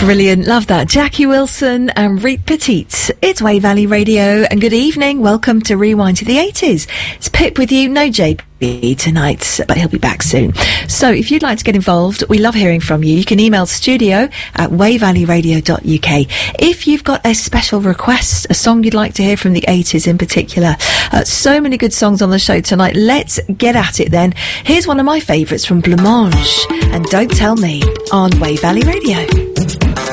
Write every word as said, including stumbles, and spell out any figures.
Brilliant. Love that. Jackie Wilson and Reet Petite. It's Wave Valley Radio, and good evening. Welcome to Rewind to the eighties. It's Pip with you. No J B tonight, but he'll be back soon. So if you'd like to get involved, we love hearing from you. You can email studio at wave valley radio dot u k. If you've got a special request, a song you'd like to hear from the eighties in particular. Uh, so many good songs on the show tonight. Let's get at it then. Here's one of my favourites from Blancmange and Don't Tell Me on Wave Valley Radio.